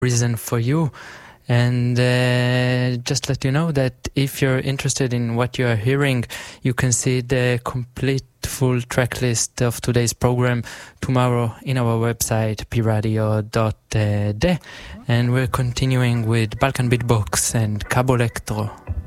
reason for you. And just let you know that if you're interested in what you are hearing, you can see the complete full track list of today's program tomorrow in our website piradio.de. And we're continuing with Balkan Beatbox and Cabo Electro.